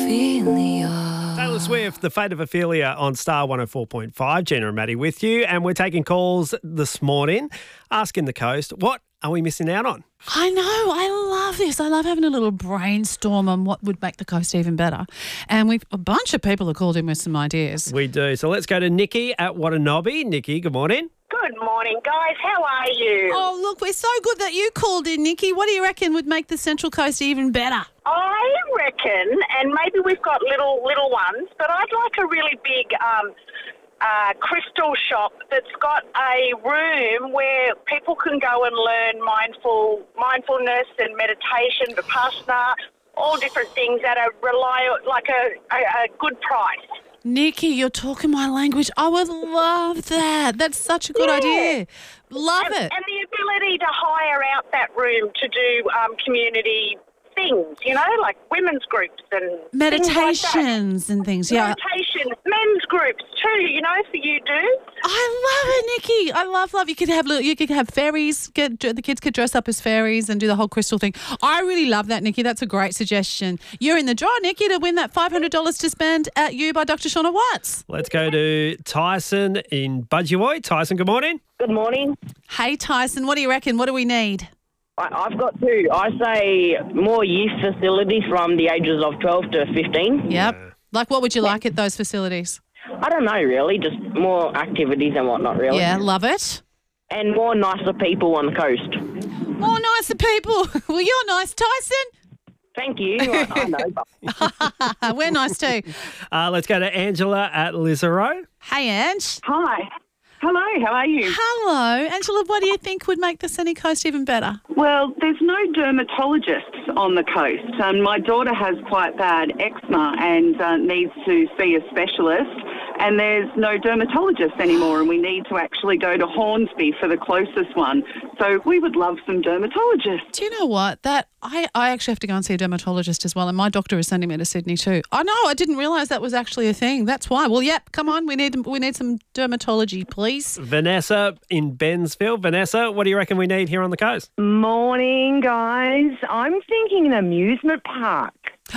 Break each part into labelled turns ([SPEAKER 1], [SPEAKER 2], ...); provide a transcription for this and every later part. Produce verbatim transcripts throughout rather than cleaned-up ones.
[SPEAKER 1] Ophelia.
[SPEAKER 2] Taylor Swift, The Fate of Ophelia on Star one oh four point five. Gina and Maddie with you. And we're taking calls this morning, asking the coast, what are we missing out on?
[SPEAKER 3] I know. I love this. I love having a little brainstorm on what would make the coast even better. And we've a bunch of people have called in with some ideas.
[SPEAKER 2] We do. So let's go to Nikki at Watanabe. Nikki, good morning.
[SPEAKER 4] Good morning, guys. How are you?
[SPEAKER 3] Oh, look, we're so good that you called in, Nikki. What do you reckon would make the Central Coast even better?
[SPEAKER 4] I reckon, and maybe we've got little little ones, but I'd like a really big um, uh, crystal shop that's got a room where people can go and learn mindful mindfulness and meditation, vipassana, all different things at a rely like a, a, a good price.
[SPEAKER 3] Nikki, you're talking my language. I would love that. That's such a good
[SPEAKER 4] Yeah.
[SPEAKER 3] idea. Love
[SPEAKER 4] and,
[SPEAKER 3] it.
[SPEAKER 4] And the ability to hire out that room to do um, community things, you know, like women's groups and
[SPEAKER 3] Meditations
[SPEAKER 4] things like
[SPEAKER 3] and things,
[SPEAKER 4] that.
[SPEAKER 3] yeah.
[SPEAKER 4] Meditations, men's groups too, you know, for you do.
[SPEAKER 3] I love it, Nikki. I love, love. You could have little, you could have fairies. Get the kids could dress up as fairies and do the whole crystal thing. I really love that, Nikki. That's a great suggestion. You're in the draw, Nikki, to win that five hundred dollars to spend at You by Doctor Shauna Watts.
[SPEAKER 2] Let's go to Tyson in Budgewoi. Tyson, good morning.
[SPEAKER 5] Good morning.
[SPEAKER 3] Hey, Tyson, what do you reckon? What do we need?
[SPEAKER 5] I, I've got two. I say more youth facilities from the ages of twelve to fifteen.
[SPEAKER 3] Yep. Like, what would you like at those facilities?
[SPEAKER 5] I don't know, really. Just more activities and whatnot, really.
[SPEAKER 3] Yeah, love it.
[SPEAKER 5] And more nicer people on the coast.
[SPEAKER 3] More nicer people. Well, you're nice, Tyson.
[SPEAKER 5] Thank you. I, I know. But
[SPEAKER 3] We're nice too.
[SPEAKER 2] Uh, let's go to Angela at Lizaro.
[SPEAKER 3] Hey, Ange.
[SPEAKER 6] Hi. Hello, how are you?
[SPEAKER 3] Hello. Angela, what do you think would make the sunny coast even better?
[SPEAKER 6] Well, there's no dermatologists on the coast. Um, my daughter has quite bad eczema and uh, needs to see a specialist, and there's no dermatologist anymore, and we need to actually go to Hornsby for the closest one. So we would love some dermatologists.
[SPEAKER 3] Do you know what? That I, I actually have to go and see a dermatologist as well, and my doctor is sending me to Sydney too. I know, I didn't realise that was actually a thing. That's why. Well, yep, come on, we need we need some dermatology, please.
[SPEAKER 2] Vanessa in Bensville. Vanessa, what do you reckon we need here on the coast?
[SPEAKER 7] Morning, guys. I'm thinking an amusement park.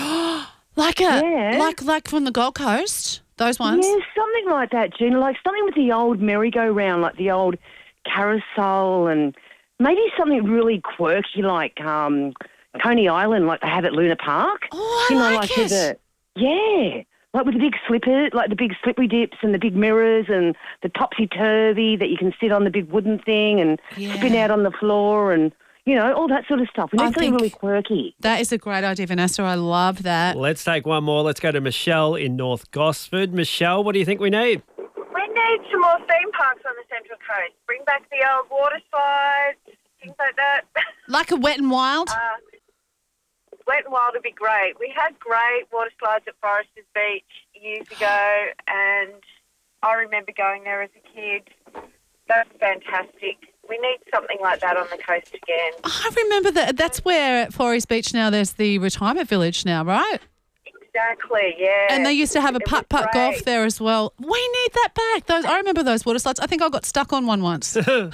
[SPEAKER 3] Like a
[SPEAKER 7] Yeah.
[SPEAKER 3] like like from the Gold Coast, those ones.
[SPEAKER 7] Yeah, something like that, Gina. Like something with the old merry-go-round, like the old carousel, and maybe something really quirky like um, Coney Island, like they have at Luna Park.
[SPEAKER 3] Oh, I
[SPEAKER 7] you know,
[SPEAKER 3] like
[SPEAKER 7] with
[SPEAKER 3] it.
[SPEAKER 7] the yeah. Like with the big slippers, like the big slippery dips and the big mirrors and the topsy-turvy that you can sit on the big wooden thing and
[SPEAKER 3] Yeah.
[SPEAKER 7] spin out on the floor and, you know, all that sort of stuff. We
[SPEAKER 3] I
[SPEAKER 7] need something
[SPEAKER 3] think-
[SPEAKER 7] really quirky.
[SPEAKER 3] That is a great idea, Vanessa. I love that.
[SPEAKER 2] Let's take one more. Let's go to Michelle in North Gosford. Michelle, what do you think we need?
[SPEAKER 4] We need some more theme parks on the Central Coast. Bring back the old water slides, things like that.
[SPEAKER 3] Like a Wet and Wild.
[SPEAKER 4] Uh, Wet and Wild would be great. We had great water slides at Foresters Beach years ago, and I remember going there as a kid. That's fantastic. We need something like that on the coast again.
[SPEAKER 3] I remember that. That's where at Forest Beach now there's the retirement village now, right?
[SPEAKER 4] Exactly, yeah.
[SPEAKER 3] And they used to have a
[SPEAKER 4] It was
[SPEAKER 3] putt-putt golf
[SPEAKER 4] great.
[SPEAKER 3] there as well. We need that back. Those I remember those water slides. I think I got stuck on one once.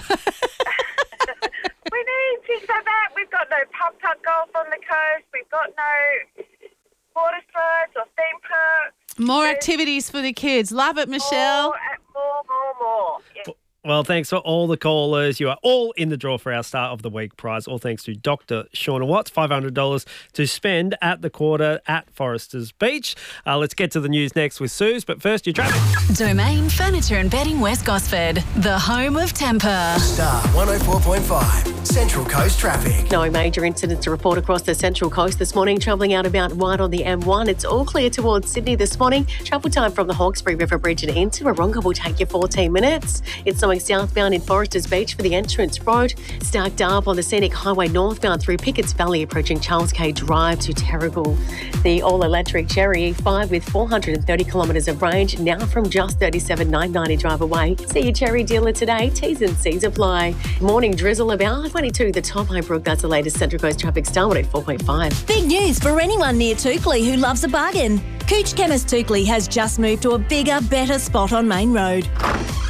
[SPEAKER 4] We need things like that. We've got no putt-putt golf on the coast. We've got no water slides or theme parks.
[SPEAKER 3] More activities for the kids. Love it, Michelle.
[SPEAKER 4] More, more, more, more. Yeah.
[SPEAKER 2] Well, thanks for all the callers. You are all in the draw for our Start of the Week prize, all thanks to Doctor Shauna Watts. five hundred dollars to spend at the quarter at Foresters Beach. Uh, let's get to the news next with Suze, but first, your traffic.
[SPEAKER 1] Domain Furniture and Bedding West Gosford, the home of temper.
[SPEAKER 8] Star one oh four point five, Central Coast Traffic.
[SPEAKER 9] No major incidents to report across the Central Coast this morning. Travelling out about wide on the M one. It's all clear towards Sydney this morning. Travel time from the Hawkesbury River Bridge and into Wahroonga will take you fourteen minutes. It's snowing southbound in Foresters Beach for the entrance road. Stacked up on the Scenic Highway northbound through Pickett's Valley, approaching Charles K Drive to Terrigal. The all-electric Cherry E five with four hundred thirty kilometres of range, now from just thirty-seven nine ninety drive away. See your Cherry dealer today. T's and C's apply. Morning drizzle about twenty-two. The top Highbrook. That's the latest Central Coast traffic. Star one oh four point five.
[SPEAKER 10] Big news for anyone near Toukley who loves a bargain. Cooch Chemist Toukley has just moved to a bigger, better spot on Main Road.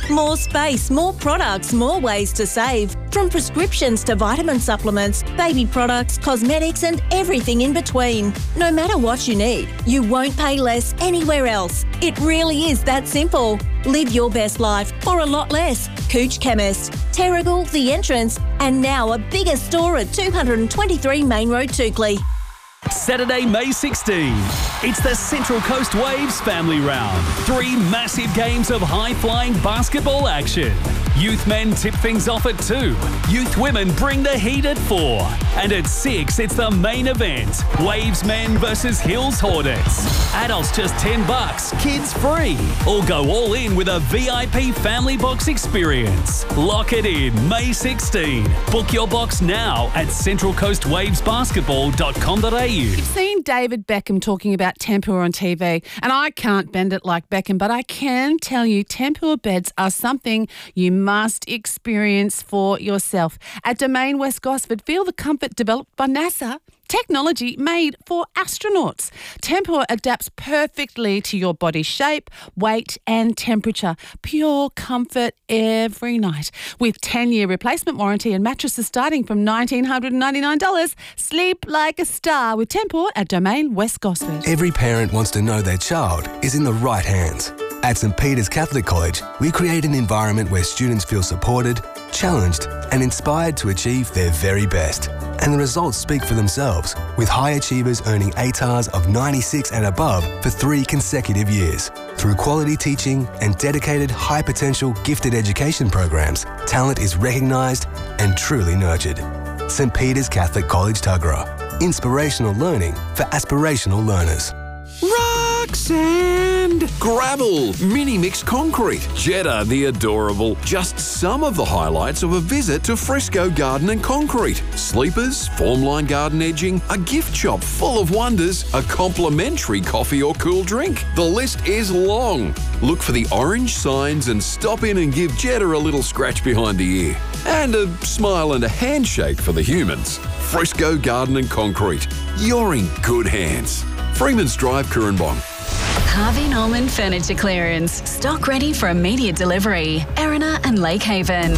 [SPEAKER 10] More space, more products, more ways to save. From prescriptions to vitamin supplements, baby products, cosmetics and everything in between. No matter what you need, you won't pay less anywhere else. It really is that simple. Live your best life for a lot less. Cooch Chemist, Terrigal, The Entrance, and now a bigger store at two twenty-three Main Road, Toukley.
[SPEAKER 11] Saturday, May sixteenth. It's the Central Coast Waves Family Round. Three massive games of high-flying basketball action. Youth men tip things off at two. Youth women bring the heat at four. And at six, it's the main event. Waves men versus Hills Hornets. Adults just ten bucks, kids free. Or go all in with a V I P family box experience. Lock it in, May sixteenth. Book your box now at central coast waves basketball dot com dot a u.
[SPEAKER 3] You've seen David Beckham talking about Tempur on T V, and I can't bend it like Beckham, but I can tell you Tempur beds are something you must experience for yourself. At Domain West Gosford, feel the comfort developed by NASA. Technology made for astronauts. Tempur adapts perfectly to your body shape, weight and temperature. Pure comfort every night. With ten-year replacement warranty and mattresses starting from one thousand nine hundred ninety-nine dollars. Sleep like a star with Tempur at Domain West Gosford.
[SPEAKER 12] Every parent wants to know their child is in the right hands. At St Peter's Catholic College, we create an environment where students feel supported, challenged and inspired to achieve their very best. And the results speak for themselves, with high achievers earning A T A Rs of ninety-six and above for three consecutive years. Through quality teaching and dedicated high-potential gifted education programs, talent is recognised and truly nurtured. St Peter's Catholic College, Tuggerah. Inspirational learning for aspirational learners.
[SPEAKER 13] Rock, sand, gravel, mini mixed concrete, Jetta the adorable. Just some of the highlights of a visit to Frisco Garden and Concrete. Sleepers, formline garden edging, a gift shop full of wonders, a complimentary coffee or cool drink. The list is long. Look for the orange signs and stop in and give Jetta a little scratch behind the ear. And a smile and a handshake for the humans. Frisco Garden and Concrete. You're in good hands. Freeman's Drive, Coorambong.
[SPEAKER 1] Harvey Norman Furniture Clearance. Stock ready for immediate delivery. Erina and Lake Haven.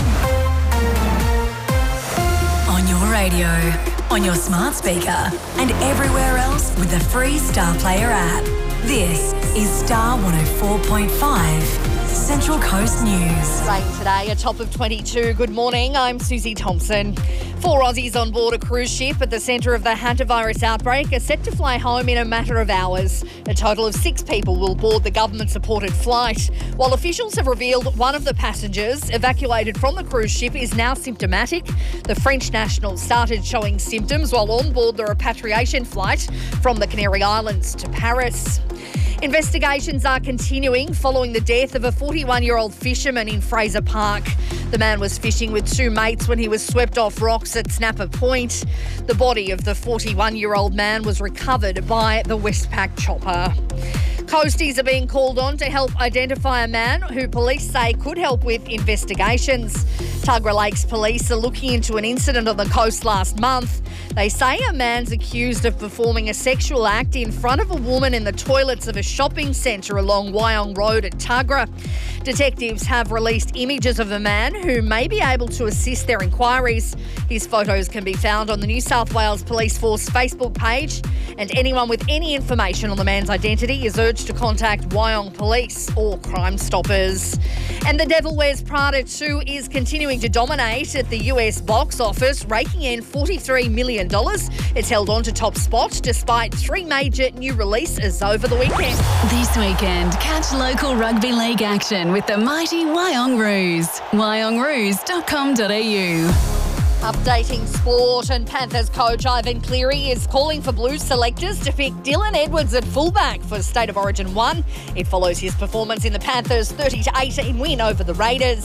[SPEAKER 14] On your radio, on your smart speaker, and everywhere else with the free Star Player app. This is Star one oh four point five. Central Coast News.
[SPEAKER 15] Rain today, a top of twenty-two. Good morning, I'm Susie Thompson. Four Aussies on board a cruise ship at the centre of the hantavirus outbreak are set to fly home in a matter of hours. A total of six people will board the government-supported flight. While officials have revealed one of the passengers evacuated from the cruise ship is now symptomatic, the French national started showing symptoms while on board the repatriation flight from the Canary Islands to Paris. Investigations are continuing following the death of a forty-one-year-old fisherman in Fraser Park. The man was fishing with two mates when he was swept off rocks at Snapper Point. The body of the forty-one-year-old man was recovered by the Westpac chopper. Coasties are being called on to help identify a man who police say could help with investigations. Tuggerah Lakes police are looking into an incident on the coast last month. They say a man's accused of performing a sexual act in front of a woman in the toilets of a shopping centre along Wyong Road at Tuggerah. Detectives have released images of the man who may be able to assist their inquiries. His photos can be found on the New South Wales Police Force Facebook page, and anyone with any information on the man's identity is urged to contact Wyong Police or Crime Stoppers. And The Devil Wears Prada two is continuing to dominate at the U S box office, raking in forty-three million dollars. It's held on to top spot despite three major new releases over the weekend.
[SPEAKER 1] This weekend, catch local rugby league action with the mighty Wyong Roos. wyong roos dot com dot a u.
[SPEAKER 15] Updating sport, and Panthers coach Ivan Cleary is calling for Blues selectors to pick Dylan Edwards at fullback for State of Origin one. It follows his performance in the Panthers' thirty to eighteen win over the Raiders.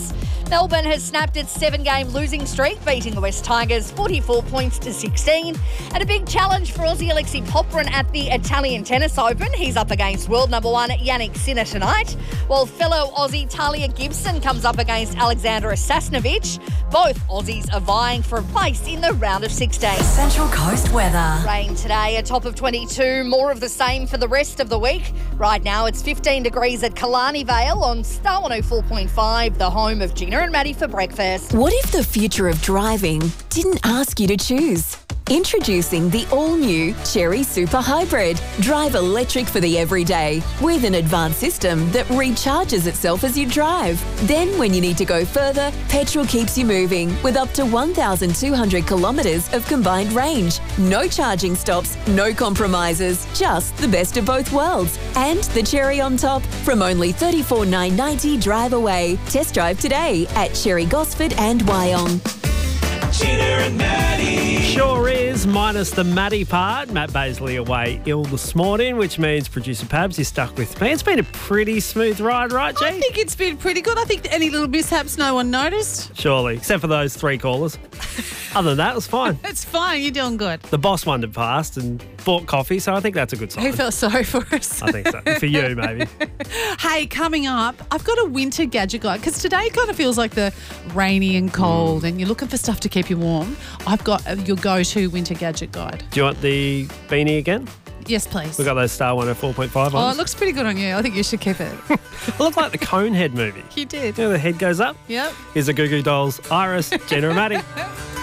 [SPEAKER 15] Melbourne has snapped its seven-game losing streak, beating the West Tigers forty-four points to sixteen. And a big challenge for Aussie Alexei Popyrin at the Italian Tennis Open. He's up against world number one Yannick Sinner tonight, while fellow Aussie Talia Gibson comes up against Alexandra Sasnovich. Both Aussies are vying for a place in the round of sixteen.
[SPEAKER 14] Central Coast weather.
[SPEAKER 15] Rain today, a top of twenty-two. More of the same for the rest of the week. Right now it's fifteen degrees at Killarney Vale on Star one oh four point five, the home of Gina and Maddie for breakfast.
[SPEAKER 1] What if the future of driving didn't ask you to choose? Introducing the all-new Cherry Super Hybrid. Drive electric for the everyday with an advanced system that recharges itself as you drive. Then when you need to go further, petrol keeps you moving with up to one thousand two hundred kilometres of combined range. No charging stops, no compromises, just the best of both worlds. And the cherry on top from only thirty-four thousand nine hundred ninety drive away. Test drive today at Cherry Gosford and Wyong.
[SPEAKER 2] Gina and Maddie. Sure is, minus the Maddie part. Matt Baisley away ill this morning, which means producer Pabs, you're stuck with me. It's been a pretty smooth ride, right, G?
[SPEAKER 3] I think it's been pretty good. I think any little mishaps no one noticed.
[SPEAKER 2] Surely, except for those three callers. Other than that, it was fine.
[SPEAKER 3] It's fine. You're doing good.
[SPEAKER 2] The boss wandered past and bought coffee, so I think that's a good sign.
[SPEAKER 3] He felt sorry for us.
[SPEAKER 2] I think so. For you, maybe.
[SPEAKER 3] Hey, coming up, I've got a winter gadget guide because today kind of feels like the rainy and cold
[SPEAKER 2] Mm.
[SPEAKER 3] and you're looking for stuff to keep you warm. I've got uh, your go-to winter gadget guide.
[SPEAKER 2] Do you want the beanie again?
[SPEAKER 3] Yes, please.
[SPEAKER 2] We've got those Star one oh four point five
[SPEAKER 3] Oh,
[SPEAKER 2] on.
[SPEAKER 3] it looks pretty good on you. I think you should keep it.
[SPEAKER 2] It looked like the Conehead movie.
[SPEAKER 3] You did.
[SPEAKER 2] You know, the head goes up.
[SPEAKER 3] Yep.
[SPEAKER 2] Here's a Goo Goo Dolls, Iris, Gina and Maddie.